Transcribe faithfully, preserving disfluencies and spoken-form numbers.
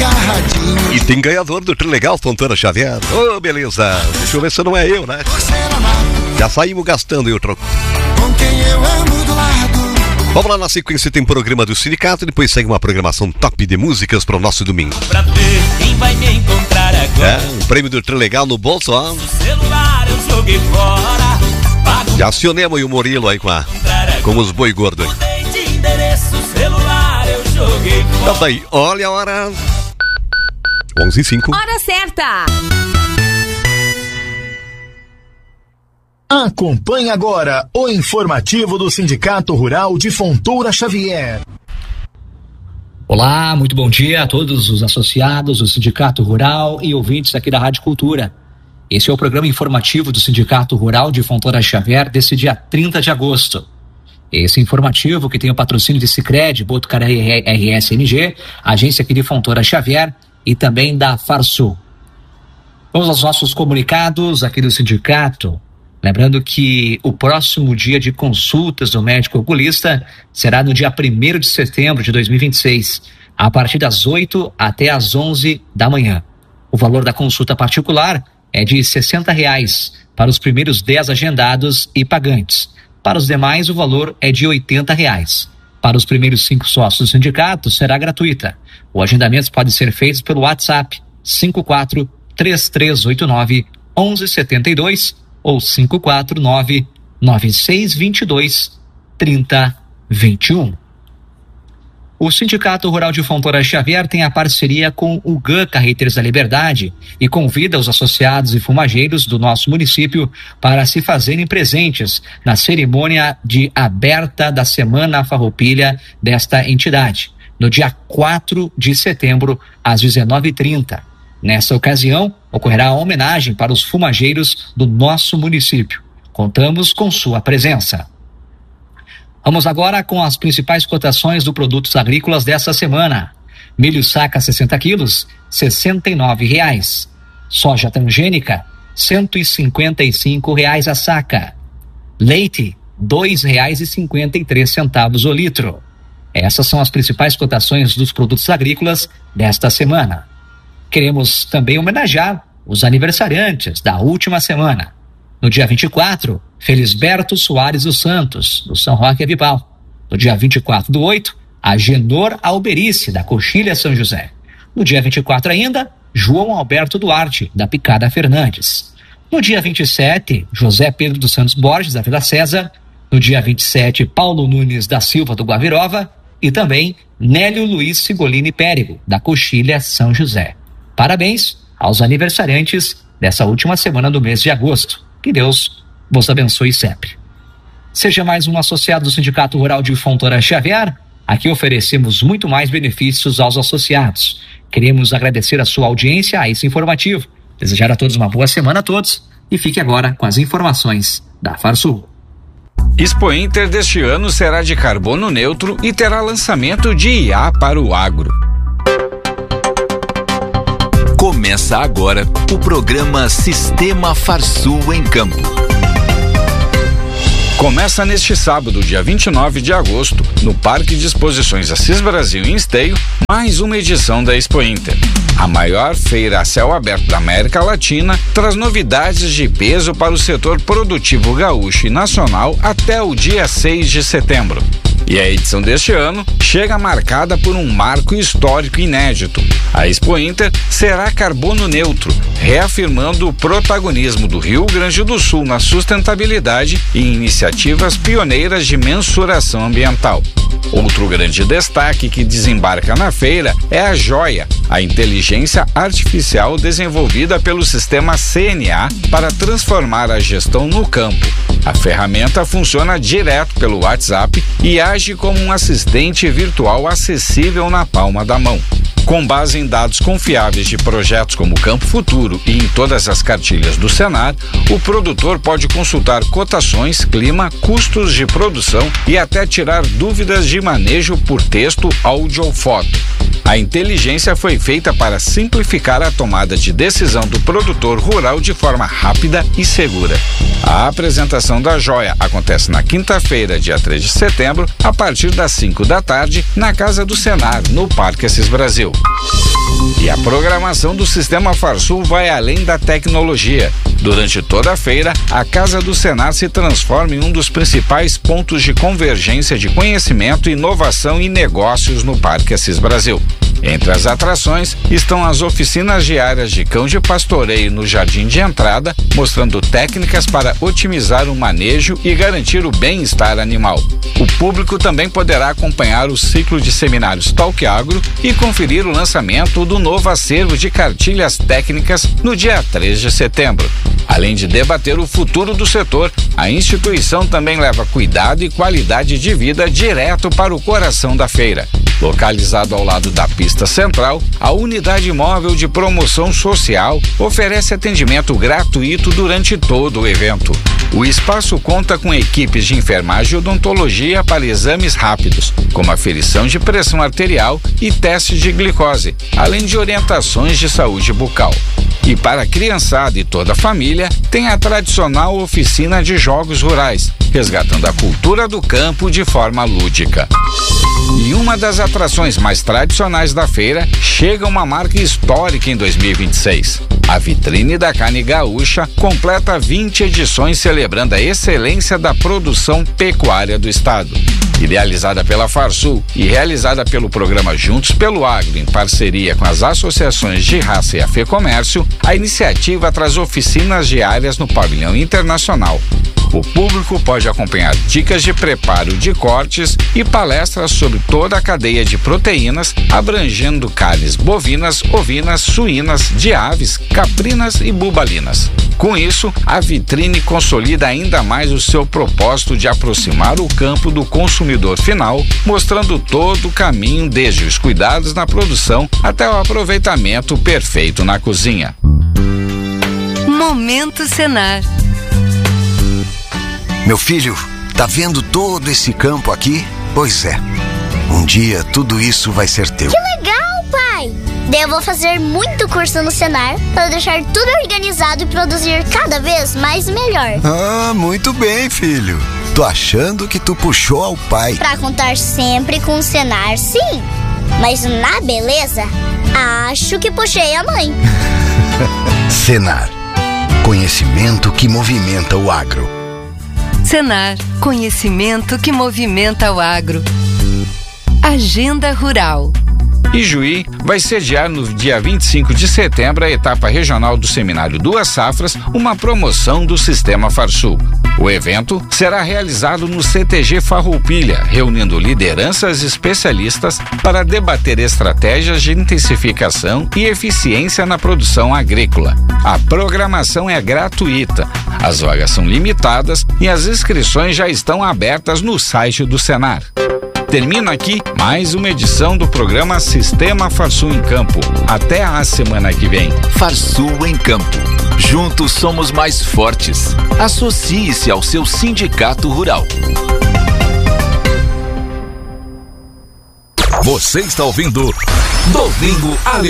agarradinho. E tem ganhador do Trilegal, Fontana Xavier. Ô, oh, beleza. Deixa eu ver se não é eu, né? Já saímos gastando e o troco. Com quem eu amo do lado. Vamos lá, na sequência tem programa do sindicato, depois segue uma programação top de músicas para o nosso domingo. Pra ver quem vai me encontrar agora. É, um prêmio do Trilegal no bolso, ó. O celular eu joguei fora. Pago Já acionemos aí o Murilo aí com, a, com os boi gordos aí. mudei de endereço, o celular eu joguei fora. Então daí, olha a hora. onze e cinco. Hora certa. Acompanhe agora o informativo do Sindicato Rural de Fontoura Xavier. Olá, muito bom dia a todos os associados do Sindicato Rural e ouvintes aqui da Rádio Cultura. Esse é o programa informativo do Sindicato Rural de Fontoura Xavier desse dia trinta de agosto. Esse informativo que tem o patrocínio de Sicredi, Botucatu R S N G, agência aqui de Fontoura Xavier e também da Farsul. Vamos aos nossos comunicados aqui do sindicato. Lembrando que o próximo dia de consultas do médico oculista será no dia primeiro de setembro de dois mil e vinte e seis, a partir das oito até as onze da manhã. O valor da consulta particular é de sessenta reais para os primeiros dez agendados e pagantes. Para os demais, o valor é de oitenta reais. Para os primeiros cinco sócios do sindicato, será gratuita. O agendamento pode ser feito pelo WhatsApp cinco quatro três três oito nove um um sete dois ou cinco quatro nove nove seis dois dois três zero dois um. O Sindicato Rural de Fontoura Xavier tem a parceria com o G A Carreteiros da Liberdade e convida os associados e fumageiros do nosso município para se fazerem presentes na cerimônia de aberta da Semana Farroupilha desta entidade, no dia quatro de setembro, às dezenove e trinta. Nessa ocasião, ocorrerá a homenagem para os fumageiros do nosso município. Contamos com sua presença. Vamos agora com as principais cotações dos produtos agrícolas dessa semana. Milho saca sessenta quilos, sessenta e nove reais. Soja transgênica, cento e cinquenta e cinco reais a saca. Leite, dois reais e cinquenta e três centavos o litro. Essas são as principais cotações dos produtos agrícolas desta semana. Queremos também homenagear os aniversariantes da última semana. No dia vinte e quatro, Felisberto Soares dos Santos, do São Roque Avipal. No dia vinte e quatro do oito, Agenor Alberice, da Coxilha São José. No dia vinte e quatro ainda, João Alberto Duarte, da Picada Fernandes. No dia vinte e sete, José Pedro dos Santos Borges, da Vila César. No dia vinte e sete, Paulo Nunes da Silva, do Guavirova. E também Nélio Luiz Sigolini Périgo, da Coxilha São José. Parabéns aos aniversariantes dessa última semana do mês de agosto. Que Deus vos abençoe sempre. Seja mais um associado do Sindicato Rural de Fontoura Xavier. Aqui oferecemos muito mais benefícios aos associados. Queremos agradecer a sua audiência a esse informativo. Desejar a todos uma boa semana a todos. E fique agora com as informações da Farsul. Expo Inter deste ano será de carbono neutro e terá lançamento de I A para o agro. Começa agora o programa Sistema Farsul em Campo. Começa neste sábado, dia vinte e nove de agosto, no Parque de Exposições Assis Brasil em Esteio, mais uma edição da Expo Inter. A maior feira a céu aberto da América Latina traz novidades de peso para o setor produtivo gaúcho e nacional até o dia seis de setembro. E a edição deste ano chega marcada por um marco histórico inédito. A Expo Inter será carbono neutro, reafirmando o protagonismo do Rio Grande do Sul na sustentabilidade e iniciativas pioneiras de mensuração ambiental. Outro grande destaque que desembarca na feira é a Joia, a inteligência artificial desenvolvida pelo sistema C N A para transformar a gestão no campo. A ferramenta funciona direto pelo WhatsApp e age como um assistente virtual acessível na palma da mão. Com base em dados confiáveis de projetos como Campo Futuro e em todas as cartilhas do Senar, o produtor pode consultar cotações, clima, custos de produção e até tirar dúvidas de manejo por texto, áudio ou foto. A inteligência foi feita para simplificar a tomada de decisão do produtor rural de forma rápida e segura. A apresentação da Joia acontece na quinta-feira, dia três de setembro, a partir das cinco da tarde, na Casa do Senar, no Parque Assis Brasil. E a programação do Sistema Farsul vai além da tecnologia. Durante toda a feira, a Casa do Senar se transforma em um dos principais pontos de convergência de conhecimento, inovação e negócios no Parque Assis Brasil. Entre as atrações estão as oficinas diárias de cão de pastoreio no jardim de entrada, mostrando técnicas para otimizar o manejo e garantir o bem-estar animal. O público também poderá acompanhar o ciclo de seminários Talk Agro e conferir o lançamento do novo acervo de cartilhas técnicas no dia três de setembro. Além de debater o futuro do setor, a instituição também leva cuidado e qualidade de vida direto para o coração da feira. Localizado ao lado da pista central, a unidade móvel de promoção social oferece atendimento gratuito durante todo o evento. O espaço conta com equipes de enfermagem e odontologia para exames rápidos, como aferição de pressão arterial e testes de glicose, além de orientações de saúde bucal. E para a criançada e toda a família, tem a tradicional oficina de jogos rurais, resgatando a cultura do campo de forma lúdica. E uma das atrações mais tradicionais da feira chega uma marca histórica em dois mil e vinte e seis. A Vitrine da Carne Gaúcha completa vinte edições celebrando a excelência da produção pecuária do estado. Idealizada pela Farsul e realizada pelo programa Juntos pelo Agro em parceria com as associações de raça e a FEComércio, a iniciativa traz oficinas diárias no pavilhão internacional. O público pode acompanhar dicas de preparo de cortes e palestras sobre toda a cadeia de proteínas, abrangendo carnes bovinas, ovinas, suínas, de aves, caprinas e bubalinas. Com isso, a vitrine consolida ainda mais o seu propósito de aproximar o campo do consumidor final, mostrando todo o caminho desde os cuidados na produção até o aproveitamento perfeito na cozinha. Momento Senar. Meu filho, tá vendo todo esse campo aqui? Pois é, um dia tudo isso vai ser teu. Que legal, pai! Daí eu vou fazer muito curso no Senar para deixar tudo organizado e produzir cada vez mais e melhor. Ah, muito bem, filho. Tô achando que tu puxou ao pai. Pra contar sempre com o Senar, sim. Mas na beleza, acho que puxei a mãe. Senar, conhecimento que movimenta o agro. Senar, conhecimento que movimenta o agro. Agenda Rural. Ijuí vai sediar no dia vinte e cinco de setembro a etapa regional do Seminário Duas Safras, uma promoção do Sistema Farsul. O evento será realizado no C T G Farroupilha, reunindo lideranças especialistas para debater estratégias de intensificação e eficiência na produção agrícola. A programação é gratuita, as vagas são limitadas e as inscrições já estão abertas no site do Senar. Termina aqui mais uma edição do programa Sistema Farsul em Campo. Até a semana que vem. Farsul em Campo. Juntos somos mais fortes. Associe-se ao seu sindicato rural. Você está ouvindo Domingo Ale.